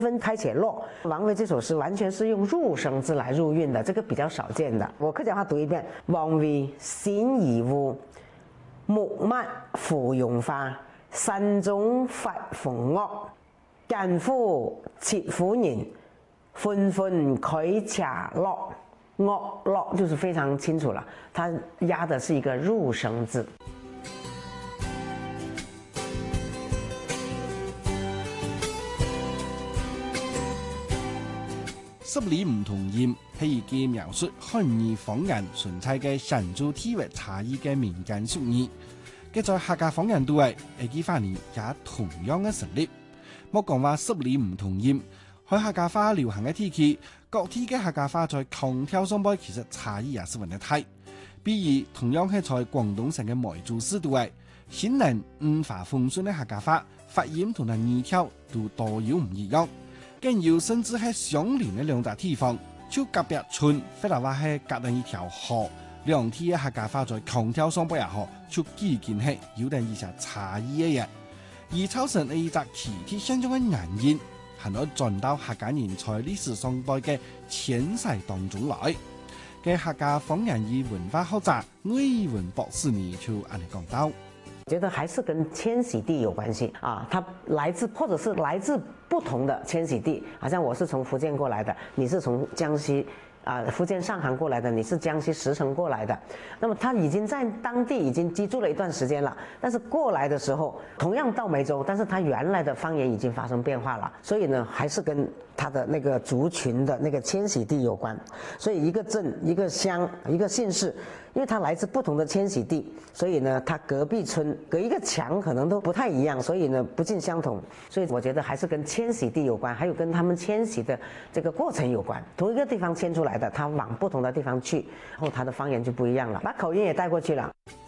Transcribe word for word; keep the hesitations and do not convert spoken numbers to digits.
分开且落，王维这首诗完全是用入声字来入韵的，这个比较少见的。我客家话读一遍：王维仙而烏，木抹芙蓉花，山中發鳳嶽，間夫切婦人，紛紛驅茶落。樂落就是非常清楚了，它押的是一个入声字。 十里梧桐艷係一句描述漢語方言存在嘅顯著地域差異嘅民間俗語。佢在客家方言度位，呢句話呢也同樣嘅成立。莫講話十里梧桐艷，喺客家話流行嘅地區，各地嘅客家話在腔調上邊其實差異也是問題大。比如同樣係在廣東省嘅梅州市度位，顯然五花豐順嘅客家話發音同埋語調都多有唔一樣。更有甚至係相鄰嘅兩笪地方，就隔壁村，或者話係隔緊一條河，兩地嘅客家話在腔調上邊也好，就幾近係有點一些差異嘅嘢。而造成呢一隻體體相中嘅原因，係可轉到客家人在歷史上代嘅遷徙當中來。嘅客家方言與文化學者魏文博士呢就咁樣講到。 覺得還是跟遷徙地有關係啊，它來自或者是來自不同的遷徙地，好像我是從福建過來的，你是從江西啊福建上杭過來的，你是江西石城過來的，那麼他已經在當地已經居住了一段時間了，但是過來的時候同樣到梅州，但是他原來的方言已經發生變化了，所以呢還是跟他的那個族群的那個遷徙地有關，所以一個鎮一個鄉一個縣市，因為它來自不同的遷徙地，所以呢它隔壁村隔一個牆可能都不太一樣，所以呢不盡相同，所以我覺得還是跟遷徙地有關，還有跟他們遷徙的這個過程有關，同一個地方遷出來的，他往不同的地方去，然後他的方言就不一樣了，把口音也帶過去了。